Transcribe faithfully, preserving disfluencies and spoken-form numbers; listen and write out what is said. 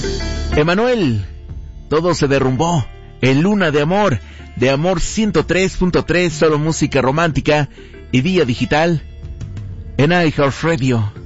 Emanuel, todo se derrumbó en Luna de Amor, de Amor ciento tres punto tres, solo música romántica y vía digital en iHeartRadio.